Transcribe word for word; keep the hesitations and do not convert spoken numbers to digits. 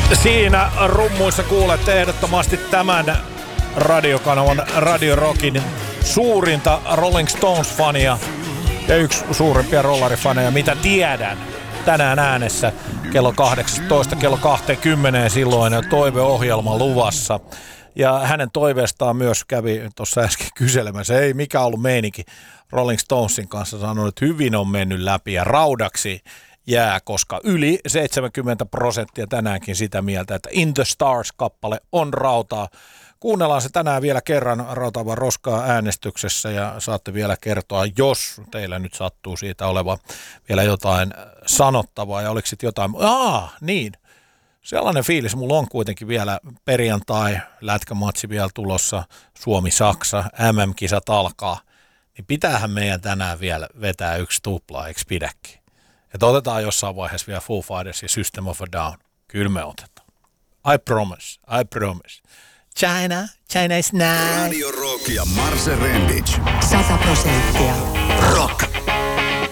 Siinä rummuissa kuulette ehdottomasti tämän radiokanavan Radio Rockin suurinta Rolling Stones-fania ja yksi suurimpia rollarifaneja, mitä tiedän. Tänään äänessä kello kahdeksantoista, kello kaksikymmentä silloin toiveohjelma luvassa. Ja hänen toiveestaan myös kävi tuossa äsken kyselemässä, ei mikä ollut meininki Rolling Stonesin kanssa, sanoi, että hyvin on mennyt läpi ja raudaksi jää, koska yli seitsemänkymmentä prosenttia tänäänkin sitä mieltä, että In the Stars-kappale on rautaa. Kuunnellaan se tänään vielä kerran Rautaavan roskaa äänestyksessä ja saatte vielä kertoa, jos teillä nyt sattuu siitä oleva vielä jotain sanottavaa ja oliko sitten jotain, aa niin, sellainen fiilis mulla on kuitenkin vielä perjantai, lätkämatsi vielä tulossa, Suomi-Saksa, M M-kisat alkaa, niin pitäähän meidän tänään vielä vetää yksi tupla, eikö pidäkin? Että otetaan jossain vaiheessa vielä Foo Fighters ja System of a Down, kyllä me otetaan. I promise, I promise. China, China is nice. Radio Rock ja Marse Rendic. Sata prosenttia. Rock